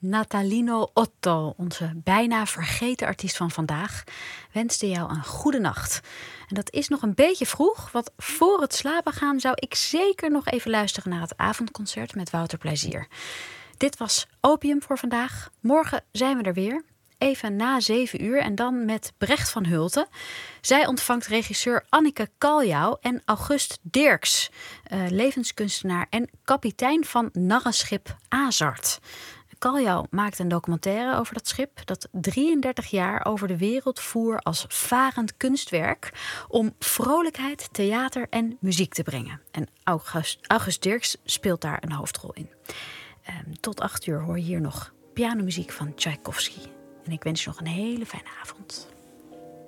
Natalino Otto, onze bijna vergeten artiest van vandaag, wenste jou een goede nacht. En dat is nog een beetje vroeg, want voor het slapen gaan zou ik zeker nog even luisteren naar het avondconcert met Wouter Plezier. Dit was Opium voor vandaag. Morgen zijn we er weer. Even na 7 uur en dan met Brecht van Hulten. Zij ontvangt regisseur Anneke Kaljouw en August Dirks, levenskunstenaar en kapitein van narrenschip Azard. Kaljouw maakt een documentaire over dat schip dat 33 jaar over de wereld voer als varend kunstwerk om vrolijkheid, theater en muziek te brengen. En August Dirks speelt daar een hoofdrol in. Tot 8 uur hoor je hier nog pianomuziek van Tchaikovsky. En ik wens je nog een hele fijne avond.